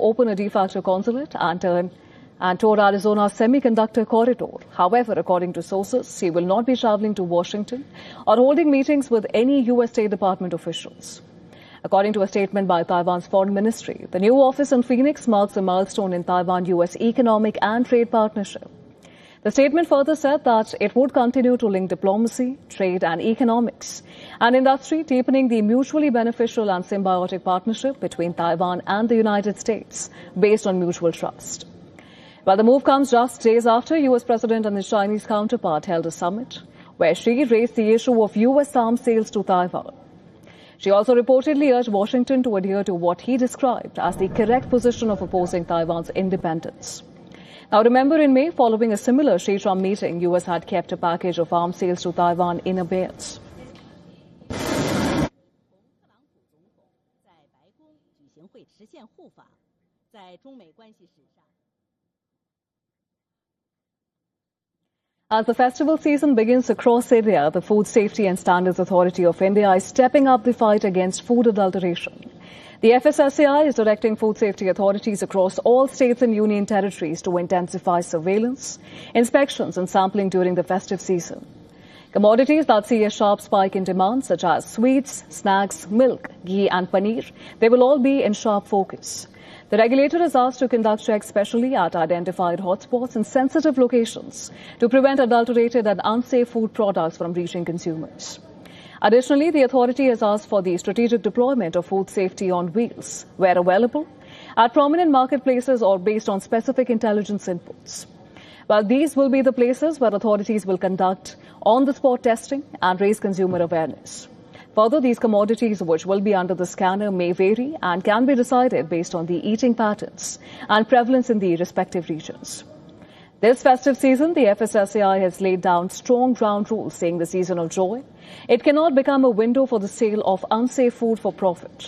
open a de facto consulate and tour Arizona's semiconductor corridor. However, according to sources, he will not be traveling to Washington or holding meetings with any U.S. State Department officials. According to a statement by Taiwan's foreign ministry, the new office in Phoenix marks a milestone in Taiwan-U.S. economic and trade partnership. The statement further said that it would continue to link diplomacy, trade and economics and industry, deepening the mutually beneficial and symbiotic partnership between Taiwan and the United States based on mutual trust. Well, the move comes just days after U.S. President and his Chinese counterpart held a summit where Xi raised the issue of U.S. arms sales to Taiwan. She also reportedly urged Washington to adhere to what he described as the correct position of opposing Taiwan's independence. Now, remember in May, following a similar Xi-Trump meeting, U.S. had kept a package of arms sales to Taiwan in abeyance. As the festival season begins across India, the Food Safety and Standards Authority of India is stepping up the fight against food adulteration. The FSSAI is directing food safety authorities across all states and union territories to intensify surveillance, inspections and sampling during the festive season. Commodities that see a sharp spike in demand, such as sweets, snacks, milk, ghee and paneer, they will all be in sharp focus. The regulator is asked to conduct checks specially at identified hotspots and sensitive locations to prevent adulterated and unsafe food products from reaching consumers. Additionally, the authority has asked for the strategic deployment of food safety on wheels, where available, at prominent marketplaces or based on specific intelligence inputs. Well, these will be the places where authorities will conduct on-the-spot testing and raise consumer awareness. Further, these commodities which will be under the scanner may vary and can be decided based on the eating patterns and prevalence in the respective regions. This festive season, the FSSAI has laid down strong ground rules saying the season of joy, it cannot become a window for the sale of unsafe food for profit.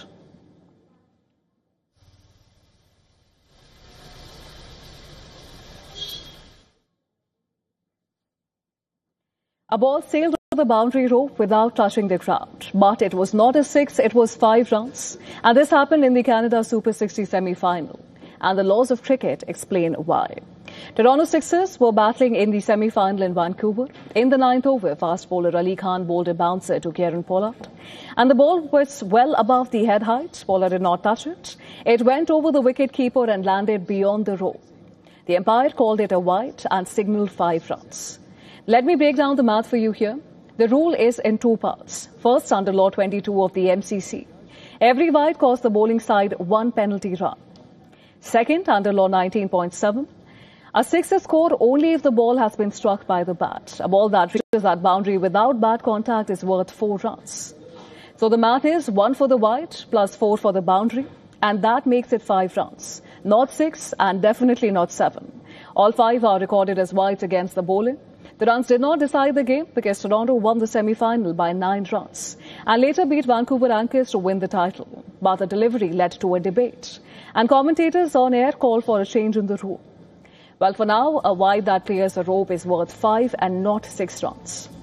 A ball sailed over the boundary rope without touching the ground. But it was not a 6, it was 5 runs. And this happened in the Canada Super 60 semi-final. And the laws of cricket explain why. Toronto Sixers were battling in the semi-final in Vancouver. In the 9th over, fast bowler Ali Khan bowled a bouncer to Kieran Pollard. And the ball was well above the head height. Pollard did not touch it. It went over the wicket-keeper and landed beyond the rope. The umpire called it a wide and signalled 5 runs. Let me break down the math for you here. The rule is in 2 parts. First, under Law 22 of the MCC, every wide costs the bowling side 1 penalty run. Second, under Law 19.7, a 6 is scored only if the ball has been struck by the bat. A ball that reaches that boundary without bat contact is worth 4 runs. So the math is 1 for the wide plus 4 for the boundary, and that makes it 5 runs. Not 6 and definitely not 7. All 5 are recorded as wides against the bowler. The runs did not decide the game because Toronto won the semi-final by 9 runs and later beat Vancouver Anchors to win the title. But the delivery led to a debate, and commentators on air called for a change in the rule. Well, for now, a wide that clears a rope is worth 5 and not 6 runs.